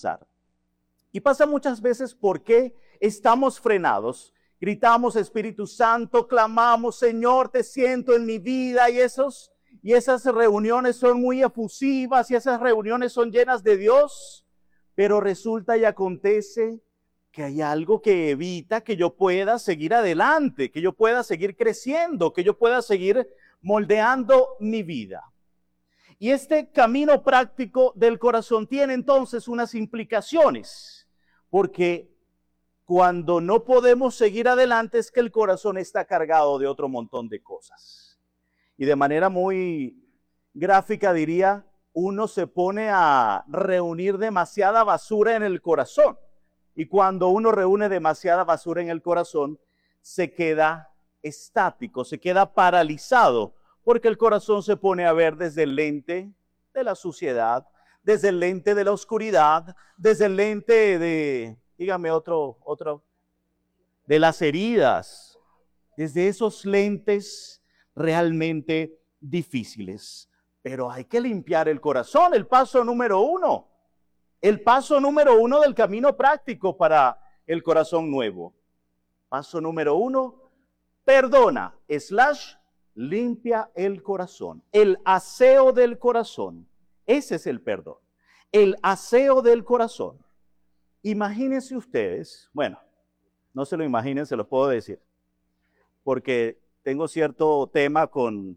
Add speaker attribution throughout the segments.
Speaker 1: avanzar. Y pasa muchas veces porque estamos frenados. Gritamos, Espíritu Santo, clamamos, Señor, te siento en mi vida, y esas reuniones son muy efusivas y esas reuniones son llenas de Dios, pero resulta y acontece que hay algo que evita que yo pueda seguir adelante, que yo pueda seguir creciendo, que yo pueda seguir moldeando mi vida. Y este camino práctico del corazón tiene entonces unas implicaciones, porque cuando no podemos seguir adelante es que el corazón está cargado de otro montón de cosas. Y de manera muy gráfica diría, uno se pone a reunir demasiada basura en el corazón. Y cuando uno reúne demasiada basura en el corazón, se queda estático, se queda paralizado, porque el corazón se pone a ver desde el lente de la suciedad, desde el lente de la oscuridad, desde el lente de, dígame otro, de las heridas, desde esos lentes realmente difíciles. Pero hay que limpiar el corazón, el paso número uno. El paso número uno del camino práctico para el corazón nuevo. Paso número uno, perdona, limpia el corazón. El aseo del corazón. Ese es el perdón. El aseo del corazón. Imagínense ustedes, bueno, no se lo imaginen, se lo puedo decir, porque tengo cierto tema con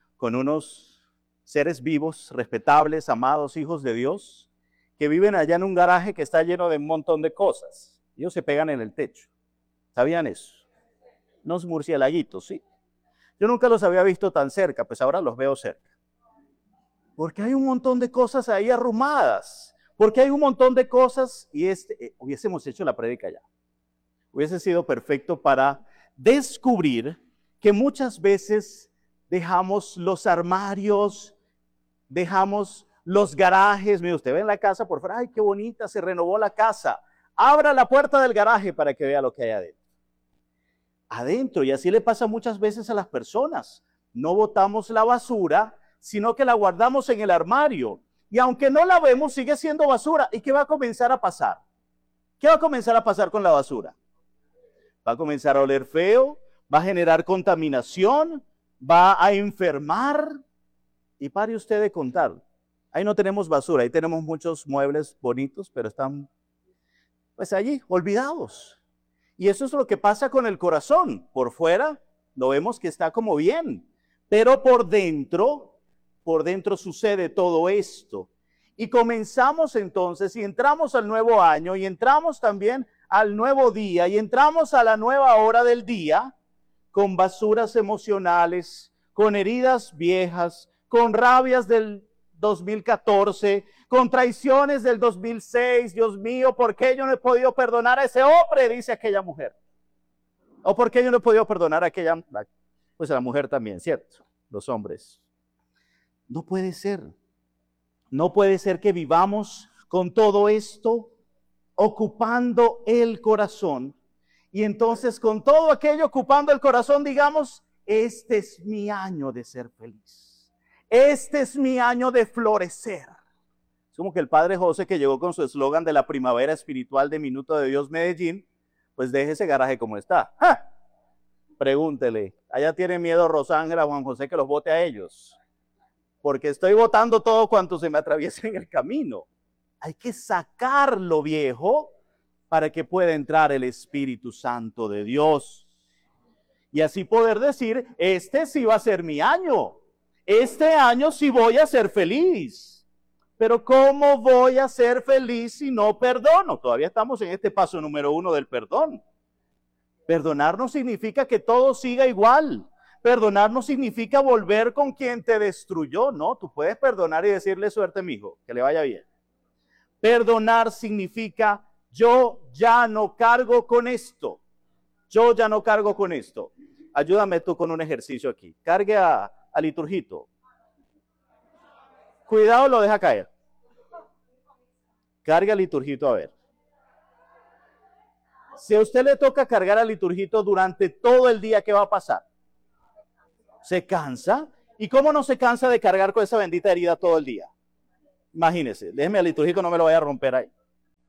Speaker 1: unos seres vivos, respetables, amados, hijos de Dios, que viven allá en un garaje que está lleno de un montón de cosas. Ellos se pegan en el techo. ¿Sabían eso? Unos murciélaguitos, sí. Yo nunca los había visto tan cerca, pues ahora los veo cerca. Porque hay un montón de cosas ahí arrumadas. Porque hay un montón de cosas y hubiésemos hecho la prédica ya. Hubiese sido perfecto para descubrir que muchas veces dejamos los armarios, dejamos los garajes. Mire, usted ve en la casa por fuera, ¡ay, qué bonita! Se renovó la casa. Abra la puerta del garaje para que vea lo que hay adentro. Adentro, y así le pasa muchas veces a las personas. No botamos la basura, sino que la guardamos en el armario. Y aunque no la vemos, sigue siendo basura. ¿Y qué va a comenzar a pasar? ¿Qué va a comenzar a pasar con la basura? Va a comenzar a oler feo, va a generar contaminación, va a enfermar. Y pare usted de contar. Ahí no tenemos basura, ahí tenemos muchos muebles bonitos, pero están pues allí, olvidados. Y eso es lo que pasa con el corazón. Por fuera lo vemos que está como bien, pero por dentro sucede todo esto. Y comenzamos entonces, y entramos al nuevo año, y entramos también al nuevo día, y entramos a la nueva hora del día, con basuras emocionales, con heridas viejas, con rabias del 2014, con traiciones del 2006. Dios mío, ¿por qué yo no he podido perdonar a ese hombre? Dice aquella mujer. ¿O por qué yo no he podido perdonar a aquella? Pues a la mujer también, ¿cierto? Los hombres. No puede ser. No puede ser que vivamos con todo esto ocupando el corazón. Y entonces con todo aquello ocupando el corazón digamos, este es mi año de ser feliz. Este es mi año de florecer. Es como que el padre José, que llegó con su eslogan de la primavera espiritual de Minuto de Dios Medellín, pues deje ese garaje como está. ¡Ja! Pregúntele, allá tiene miedo Rosángela, Juan José, que los bote a ellos. Porque estoy botando todo cuanto se me atraviesa en el camino. Hay que sacar lo viejo para que pueda entrar el Espíritu Santo de Dios. Y así poder decir, este sí va a ser mi año. Este año sí voy a ser feliz. Pero ¿cómo voy a ser feliz si no perdono? Todavía estamos en este paso número 1 del perdón. Perdonar no significa que todo siga igual. Perdonar no significa volver con quien te destruyó. No, tú puedes perdonar y decirle suerte, mijo, que le vaya bien. Perdonar significa yo ya no cargo con esto. Yo ya no cargo con esto. Ayúdame tú con un ejercicio aquí. Cargue a Liturgito. Cuidado, lo deja caer. Cargue a Liturgito a ver. Si a usted le toca cargar a Liturgito durante todo el día, ¿qué va a pasar? Se cansa. ¿Y cómo no se cansa de cargar con esa bendita herida todo el día? Imagínese, déjeme a Liturgito, no me lo vaya a romper ahí.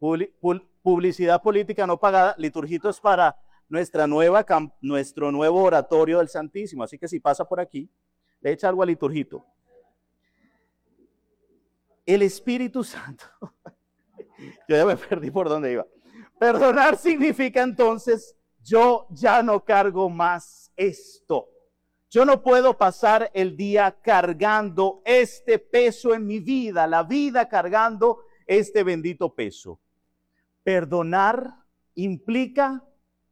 Speaker 1: Publicidad política no pagada. Liturgito es para nuestro nuevo oratorio del Santísimo. Así que si pasa por aquí, le echa algo a Liturgito. El Espíritu Santo. Yo ya me perdí por dónde iba. Perdonar significa entonces, yo ya no cargo más esto. Yo no puedo pasar el día cargando este peso en mi vida, la vida cargando este bendito peso. Perdonar implica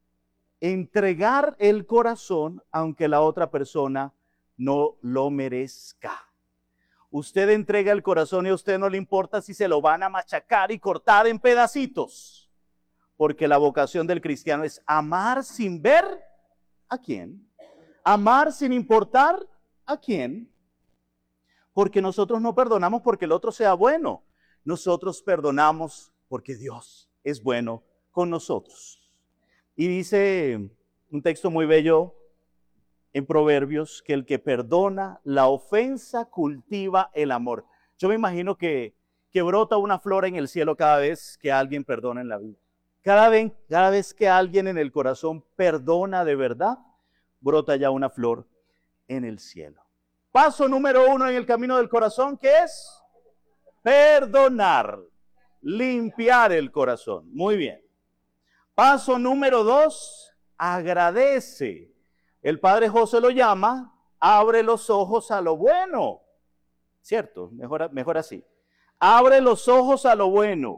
Speaker 1: entregar el corazón aunque la otra persona no lo merezca. Usted entrega el corazón y a usted no le importa si se lo van a machacar y cortar en pedacitos. Porque la vocación del cristiano es amar sin ver a quién. Amar sin importar a quién. Porque nosotros no perdonamos porque el otro sea bueno. Nosotros perdonamos porque Dios es bueno con nosotros. Y dice un texto muy bello en Proverbios que el que perdona la ofensa cultiva el amor. Yo me imagino que brota una flor en el cielo cada vez que alguien perdona en la vida. Cada vez que alguien en el corazón perdona de verdad, brota ya una flor en el cielo. Paso número 1 en el camino del corazón, ¿qué es? Perdonar, limpiar el corazón. Muy bien. Paso número 2, agradece. El Padre José lo llama, abre los ojos a lo bueno. ¿Cierto? Mejor así. Abre los ojos a lo bueno.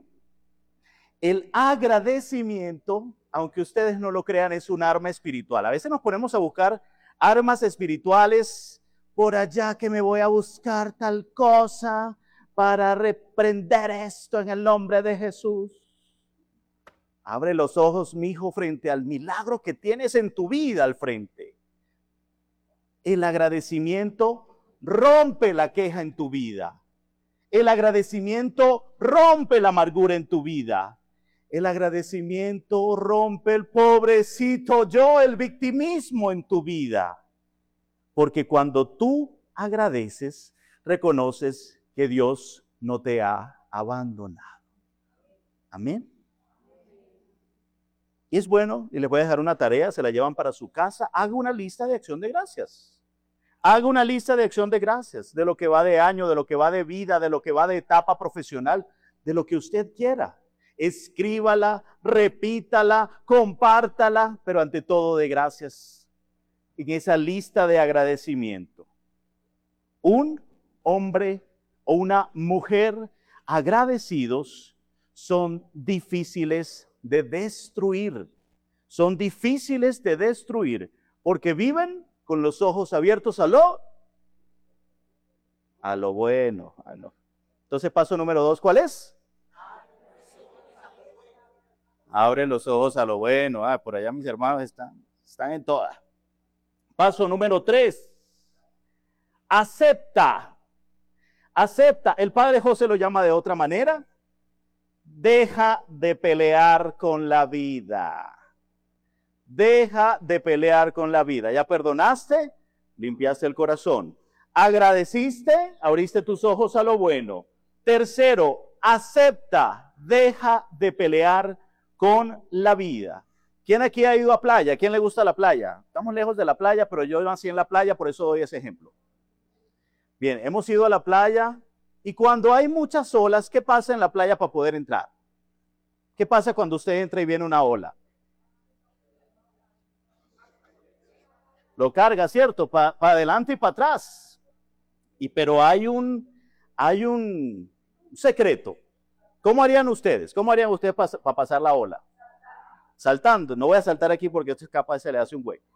Speaker 1: El agradecimiento, aunque ustedes no lo crean, es un arma espiritual. A veces nos ponemos a buscar armas espirituales por allá, que me voy a buscar tal cosa para reprender esto en el nombre de Jesús. Abre los ojos, mi hijo, frente al milagro que tienes en tu vida al frente. El agradecimiento rompe la queja en tu vida. El agradecimiento rompe la amargura en tu vida. El agradecimiento rompe el pobrecito yo, el victimismo en tu vida. Porque cuando tú agradeces, reconoces que Dios no te ha abandonado. Amén. Y es bueno, y les voy a dejar una tarea, se la llevan para su casa, haga una lista de acción de gracias. Haga una lista de acción de gracias, de lo que va de año, de lo que va de vida, de lo que va de etapa profesional, de lo que usted quiera. Escríbala, repítala, compártala, pero ante todo de gracias en esa lista de agradecimiento. Un hombre o una mujer agradecidos son difíciles de destruir. Son difíciles de destruir porque viven con los ojos abiertos a lo bueno. Entonces, paso número 2, ¿cuál es? Abre los ojos a lo bueno. Por allá mis hermanos están en todas. Paso número 3. Acepta. Acepta. El Padre José lo llama de otra manera. Deja de pelear con la vida. Deja de pelear con la vida. Ya perdonaste, limpiaste el corazón. Agradeciste, abriste tus ojos a lo bueno. Tercero, acepta. Deja de pelear con la vida. ¿Quién aquí ha ido a playa? ¿Quién le gusta la playa? Estamos lejos de la playa, pero yo nací en la playa, por eso doy ese ejemplo. Bien, hemos ido a la playa y cuando hay muchas olas, ¿qué pasa en la playa para poder entrar? ¿Qué pasa cuando usted entra y viene una ola? Lo carga, ¿cierto? Para adelante y para atrás. Pero hay un secreto. ¿Cómo harían ustedes? ¿Cómo harían ustedes para pasar la ola? Saltando. No voy a saltar aquí porque esto es capaz, se le hace un hueco.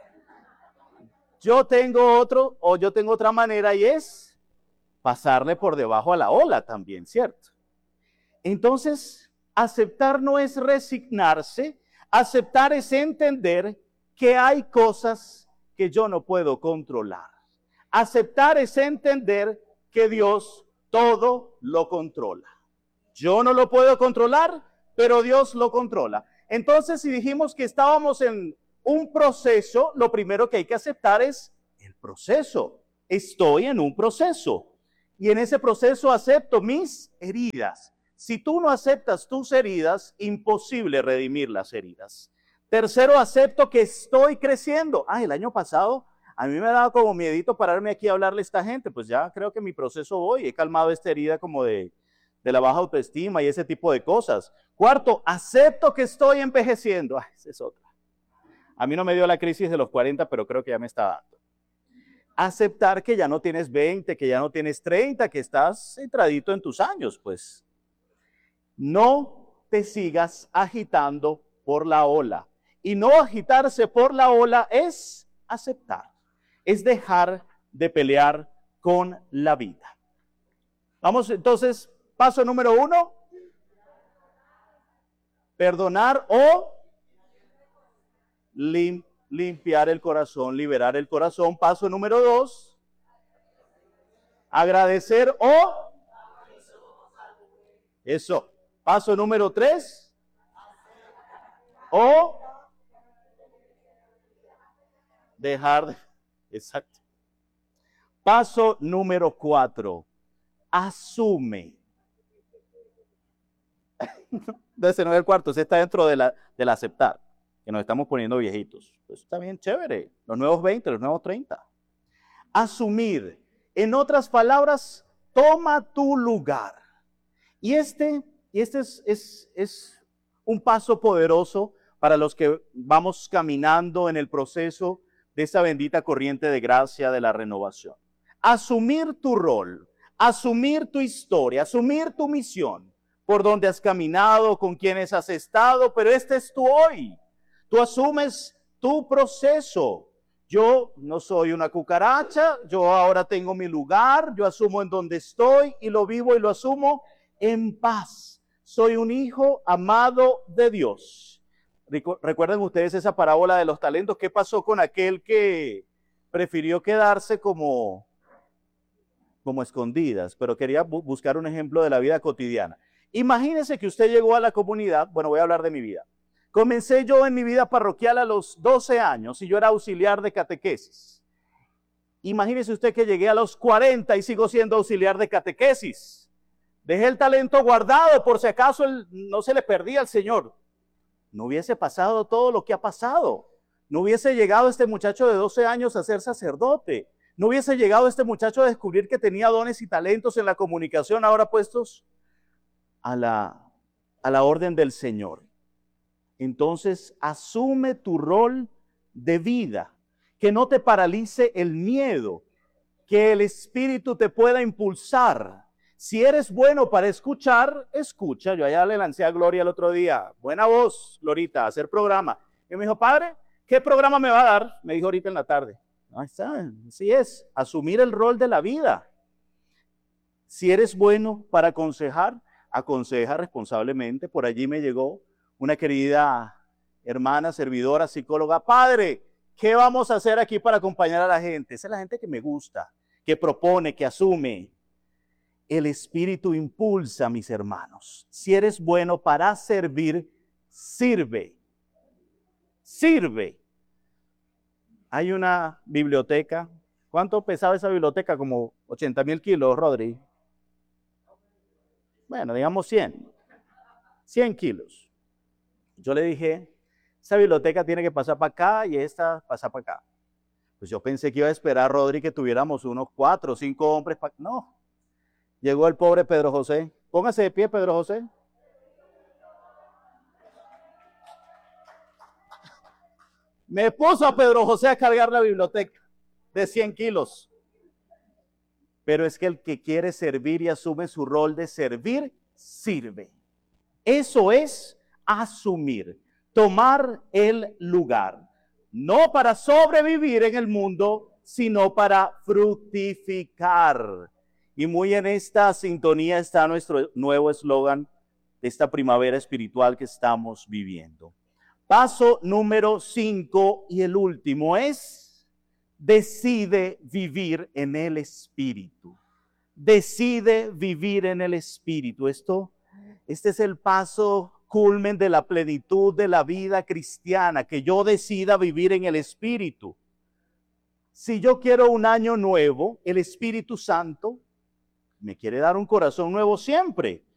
Speaker 1: Yo tengo otra manera y es pasarle por debajo a la ola también, ¿cierto? Entonces, aceptar no es resignarse, aceptar es entender que hay cosas que yo no puedo controlar. Aceptar es entender que Dios todo lo controla. Yo no lo puedo controlar, pero Dios lo controla. Entonces, si dijimos que estábamos en un proceso, lo primero que hay que aceptar es el proceso. Estoy en un proceso. Y en ese proceso acepto mis heridas. Si tú no aceptas tus heridas, imposible redimir las heridas. Tercero, acepto que estoy creciendo. El año pasado a mí me ha dado como miedito pararme aquí a hablarle a esta gente. Pues ya creo que mi proceso voy. He calmado esta herida como de la baja autoestima y ese tipo de cosas. Cuarto, acepto que estoy envejeciendo. Esa es otra. A mí no me dio la crisis de los 40, pero creo que ya me está dando. Aceptar que ya no tienes 20, que ya no tienes 30, que estás entradito en tus años, pues. No te sigas agitando por la ola. Y no agitarse por la ola es aceptar, es dejar de pelear con la vida. Vamos entonces, paso número 1, perdonar o limpiar el corazón, liberar el corazón. Paso número 2, agradecer o eso. Paso número 3, o dejar de... Exacto. Paso número 4, asume. Ese no es el cuarto, ese está dentro del aceptar, que nos estamos poniendo viejitos. Eso está bien chévere, los nuevos 20, los nuevos 30. Asumir, en otras palabras, toma tu lugar. Y este es un paso poderoso para los que vamos caminando en el proceso de esa bendita corriente de gracia de la renovación. Asumir tu rol, asumir tu historia, asumir tu misión, por donde has caminado, con quienes has estado, pero este es tu hoy. Tú asumes tu proceso. Yo no soy una cucaracha, yo ahora tengo mi lugar, yo asumo en donde estoy y lo vivo y lo asumo en paz. Soy un hijo amado de Dios. ¿Recuerdan ustedes esa parábola de los talentos? ¿Qué pasó con aquel que prefirió quedarse como escondidas, pero quería buscar un ejemplo de la vida cotidiana? Imagínese que usted llegó a la comunidad, bueno, voy a hablar de mi vida. Comencé yo en mi vida parroquial a los 12 años y yo era auxiliar de catequesis. Imagínese usted que llegué a los 40 y sigo siendo auxiliar de catequesis. Dejé el talento guardado por si acaso no se le perdía al Señor. No hubiese pasado todo lo que ha pasado. No hubiese llegado este muchacho de 12 años a ser sacerdote. No hubiese llegado este muchacho a descubrir que tenía dones y talentos en la comunicación ahora puestos a la orden del Señor. Entonces, asume tu rol de vida, que no te paralice el miedo, que el Espíritu te pueda impulsar. Si eres bueno para escuchar, escucha. Yo allá le lancé a Gloria el otro día, buena voz, Glorita, hacer programa. Y me dijo, padre, ¿qué programa me va a dar? Me dijo ahorita en la tarde. Ahí está, así es, asumir el rol de la vida. Si eres bueno para aconsejar, aconseja responsablemente. Por allí me llegó una querida hermana, servidora, psicóloga. Padre, ¿qué vamos a hacer aquí para acompañar a la gente? Esa es la gente que me gusta, que propone, que asume. El Espíritu impulsa, mis hermanos. Si eres bueno para servir, sirve. Sirve. Hay una biblioteca. ¿Cuánto pesaba esa biblioteca? Como 80,000 kilos, Rodri. Bueno, digamos 100. 100 kilos. Yo le dije, esa biblioteca tiene que pasar para acá y esta pasar para acá. Pues yo pensé que iba a esperar, Rodri, que tuviéramos unos 4 o 5 hombres. No. Llegó el pobre Pedro José. Póngase de pie, Pedro José. Me puso a Pedro José a cargar la biblioteca de 100 kilos. Pero es que el que quiere servir y asume su rol de servir, sirve. Eso es asumir, tomar el lugar. No para sobrevivir en el mundo, sino para fructificar. Y muy en esta sintonía está nuestro nuevo eslogan de esta primavera espiritual que estamos viviendo. Paso número 5 y el último es, decide vivir en el Espíritu. Decide vivir en el Espíritu. Este es el paso culmen de la plenitud de la vida cristiana, que yo decida vivir en el Espíritu. Si yo quiero un año nuevo, el Espíritu Santo me quiere dar un corazón nuevo siempre.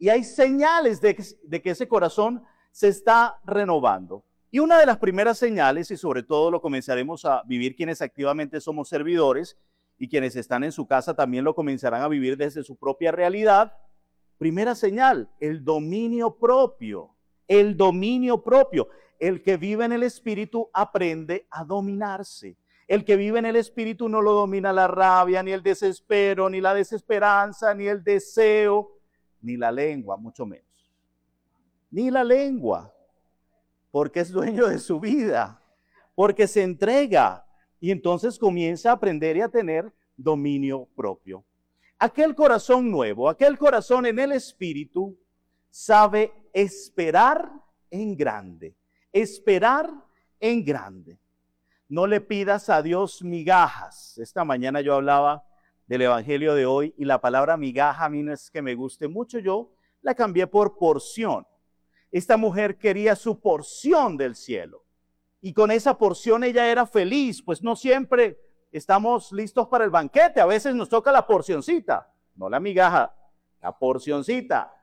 Speaker 1: Y hay señales de que ese corazón se está renovando. Y una de las primeras señales, y sobre todo lo comenzaremos a vivir quienes activamente somos servidores, y quienes están en su casa también lo comenzarán a vivir desde su propia realidad. Primera señal, el dominio propio. El dominio propio. El que vive en el Espíritu aprende a dominarse. El que vive en el Espíritu no lo domina la rabia, ni el desespero, ni la desesperanza, ni el deseo, ni la lengua, mucho menos. Ni la lengua, porque es dueño de su vida, porque se entrega y entonces comienza a aprender y a tener dominio propio. Aquel corazón nuevo, aquel corazón en el Espíritu, sabe esperar en grande. Esperar en grande. No le pidas a Dios migajas. Esta mañana yo hablaba del evangelio de hoy y la palabra migaja a mí no es que me guste mucho, yo la cambié por porción. Esta mujer quería su porción del cielo y con esa porción ella era feliz, pues no siempre estamos listos para el banquete, a veces nos toca la porcioncita, no la migaja, la porcioncita.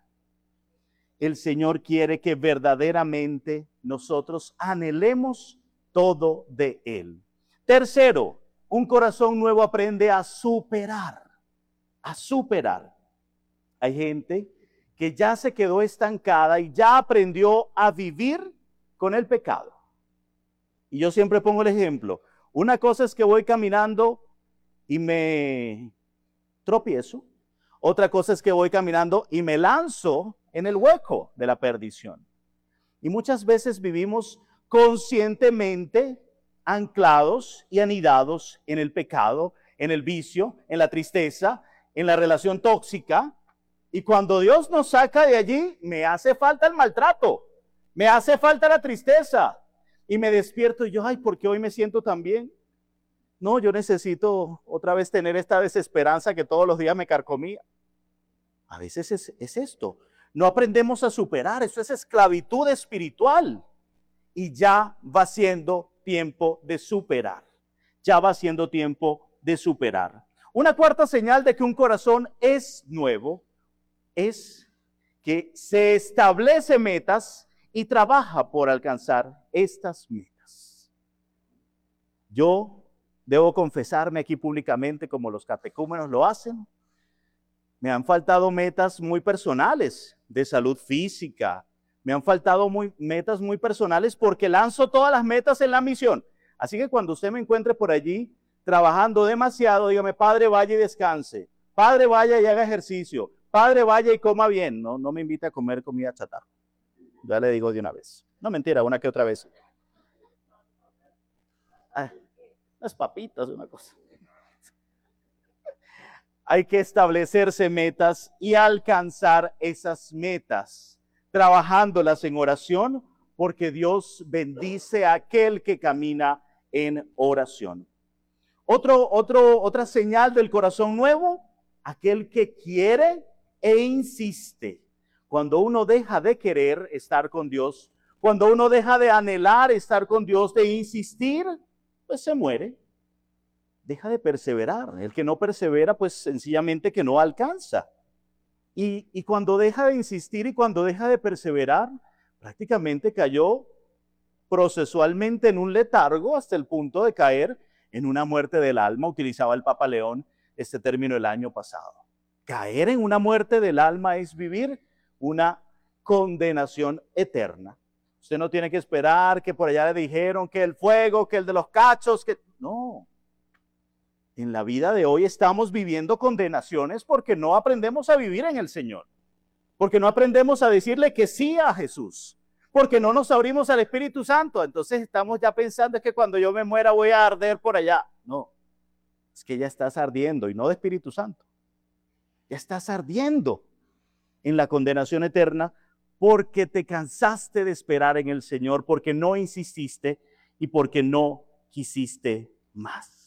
Speaker 1: El Señor quiere que verdaderamente nosotros anhelemos todo de Él. Tercero, un corazón nuevo aprende a superar, a superar. Hay gente que ya se quedó estancada y ya aprendió a vivir con el pecado. Y yo siempre pongo el ejemplo. Una cosa es que voy caminando y me tropiezo. Otra cosa es que voy caminando y me lanzo en el hueco de la perdición. Y muchas veces vivimos conscientemente anclados y anidados en el pecado, en el vicio, en la tristeza, en la relación tóxica. Y cuando Dios nos saca de allí, me hace falta el maltrato, me hace falta la tristeza. Y me despierto y yo, ay, ¿por qué hoy me siento tan bien? No, yo necesito otra vez tener esta desesperanza que todos los días me carcomía. A veces es esto. No aprendemos a superar, eso es esclavitud espiritual. Y ya va siendo tiempo de superar. Ya va siendo tiempo de superar. Una cuarta señal de que un corazón es nuevo es que se establece metas y trabaja por alcanzar estas metas. Yo debo confesarme aquí públicamente como los catecúmenos lo hacen. Me han faltado metas muy personales de salud física. Me han faltado metas muy personales porque lanzo todas las metas en la misión. Así que cuando usted me encuentre por allí trabajando demasiado, dígame, Padre, vaya y descanse. Padre, vaya y haga ejercicio. Padre, vaya y coma bien. No me invite a comer comida chatarra. Ya le digo de una vez. No, mentira, una que otra vez. Las papitas, una cosa. Hay que establecerse metas y alcanzar esas metas, trabajándolas en oración, porque Dios bendice a aquel que camina en oración. Otra señal del corazón nuevo, aquel que quiere e insiste. Cuando uno deja de querer estar con Dios, cuando uno deja de anhelar estar con Dios, de insistir, pues se muere. Deja de perseverar. El que no persevera, pues sencillamente que no alcanza. Y cuando deja de insistir y cuando deja de perseverar, prácticamente cayó procesualmente en un letargo hasta el punto de caer en una muerte del alma. Utilizaba el Papa León este término el año pasado. Caer en una muerte del alma es vivir una condenación eterna. Usted no tiene que esperar que por allá le dijeron que el fuego, que el de los cachos, que no. En la vida de hoy estamos viviendo condenaciones porque no aprendemos a vivir en el Señor, porque no aprendemos a decirle que sí a Jesús, porque no nos abrimos al Espíritu Santo. Entonces estamos ya pensando que cuando yo me muera voy a arder por allá. No, es que ya estás ardiendo y no de Espíritu Santo. Ya estás ardiendo en la condenación eterna porque te cansaste de esperar en el Señor, porque no insististe y porque no quisiste más.